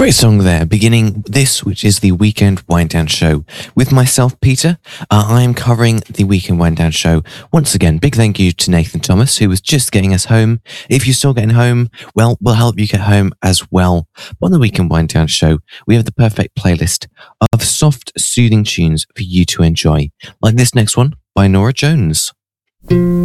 Great song there, beginning this, which is the Weekend Wind Down Show. With myself, Peter, I am covering the Weekend Wind Down Show. Once again, big thank you to Nathan Thomas, who was just getting us home. If you're still getting home, well, we'll help you get home as well. But on the Weekend Wind Down Show, we have the perfect playlist of soft, soothing tunes for you to enjoy, like this next one by Norah Jones.